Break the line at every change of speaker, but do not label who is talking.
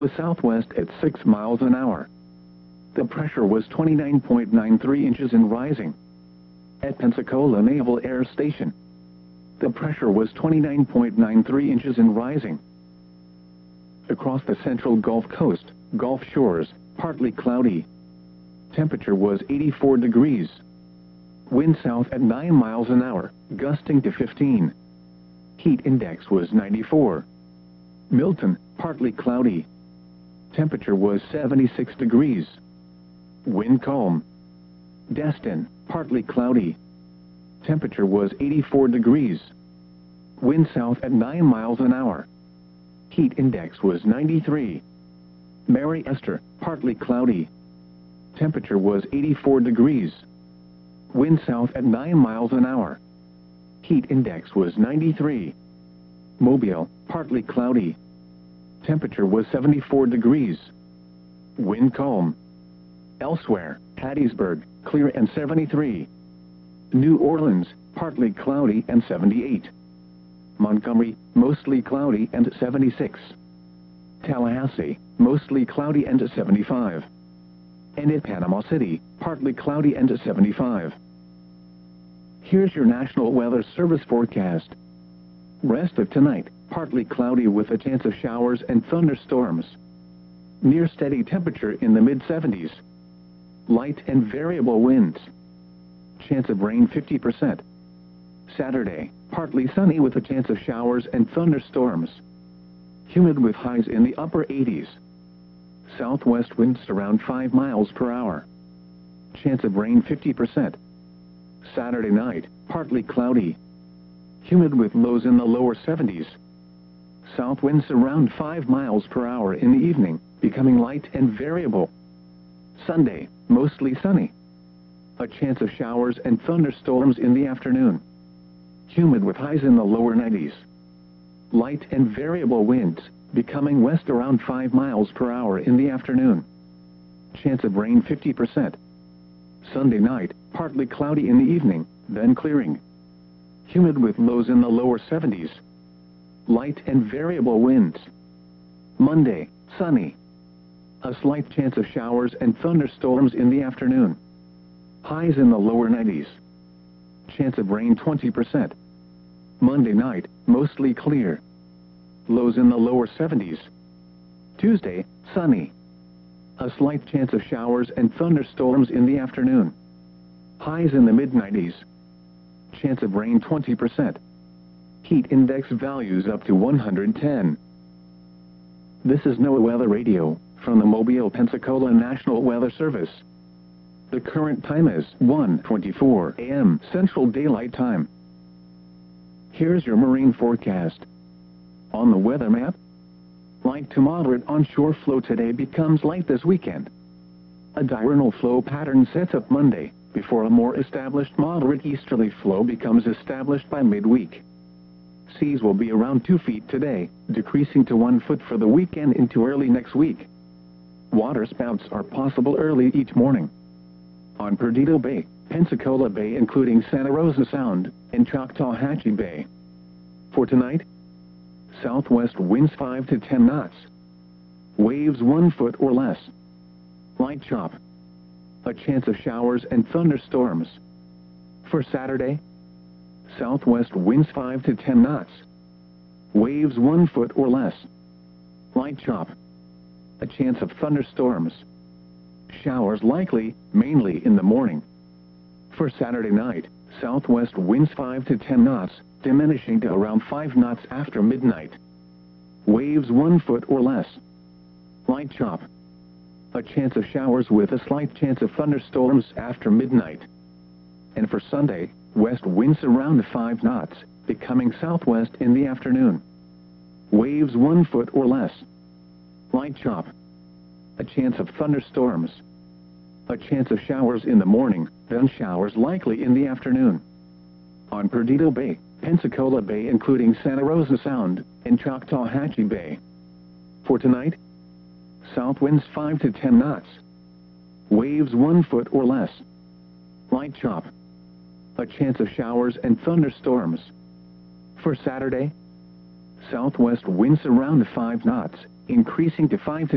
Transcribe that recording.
was southwest at 6 miles an hour. The pressure was 29.93 inches and rising. At Pensacola Naval Air Station, the pressure was 29.93 inches and rising. Across the central Gulf Coast, Gulf Shores, partly cloudy. Temperature was 84 degrees. Wind south at 9 miles an hour, gusting to 15. Heat index was 94. Milton, partly cloudy. Temperature was 76 degrees. Wind calm. Destin, partly cloudy. Temperature was 84 degrees. Wind south at 9 miles an hour. Heat index was 93. Mary Esther, partly cloudy. Temperature was 84 degrees. Wind south at 9 miles an hour. Heat index was 93. Mobile, partly cloudy. Temperature was 74 degrees. Wind calm. Elsewhere, Hattiesburg, clear and 73. New Orleans, partly cloudy and 78. Montgomery, mostly cloudy and 76. Tallahassee, mostly cloudy and 75. And at Panama City, partly cloudy and 75. Here's your National Weather Service forecast. Rest of tonight, partly cloudy with a chance of showers and thunderstorms. Near steady temperature in the mid-70s. Light and variable winds. Chance of rain 50%. Saturday, partly sunny with a chance of showers and thunderstorms. Humid with highs in the upper 80s. Southwest winds around 5 miles per hour. Chance of rain 50%. Saturday night, partly cloudy. Humid with lows in the lower 70s. South winds around 5 miles per hour in the evening, becoming light and variable. Sunday, mostly sunny. A chance of showers and thunderstorms in the afternoon. Humid with highs in the lower 90s. Light and variable winds, becoming west around 5 miles per hour in the afternoon. Chance of rain 50%. Sunday night, partly cloudy in the evening, then clearing. Humid with lows in the lower 70s. Light and variable winds. Monday, sunny. A slight chance of showers and thunderstorms in the afternoon. Highs in the lower 90s. Chance of rain 20%. Monday night, mostly clear. Lows in the lower 70s. Tuesday, sunny. A slight chance of showers and thunderstorms in the afternoon. Highs in the mid-90s. Chance of rain 20%. Heat index values up to 110. This is NOAA Weather Radio from the Mobile, Pensacola National Weather Service. The current time is 1:24 a.m. Central Daylight Time. Here's your marine forecast. On the weather map, light to moderate onshore flow today becomes light this weekend. A diurnal flow pattern sets up Monday, before a more established moderate easterly flow becomes established by midweek. Seas will be around 2 feet today, decreasing to 1 foot for the weekend into early next week. Water spouts are possible early each morning. On Perdido Bay, Pensacola Bay including Santa Rosa Sound, and Choctawhatchee Bay. For tonight, southwest winds 5 to 10 knots. Waves 1 foot or less. Light chop. A chance of showers and thunderstorms. For Saturday, southwest winds 5 to 10 knots. Waves 1 foot or less. Light chop. A chance of thunderstorms. Showers likely, mainly in the morning. For Saturday night, southwest winds 5 to 10 knots, diminishing to around 5 knots after midnight. Waves 1 foot or less. Light chop. A chance of showers with a slight chance of thunderstorms after midnight. And for Sunday, west winds around 5 knots, becoming southwest in the afternoon. Waves 1 foot or less. Light chop. A chance of thunderstorms. A chance of showers in the morning, then showers likely in the afternoon. On Perdido Bay, Pensacola Bay including Santa Rosa Sound, and Choctawhatchee Bay. For tonight, south winds 5 to 10 knots. Waves 1 foot or less. Light chop. A chance of showers and thunderstorms. For Saturday, southwest winds around 5 knots, increasing to 5 to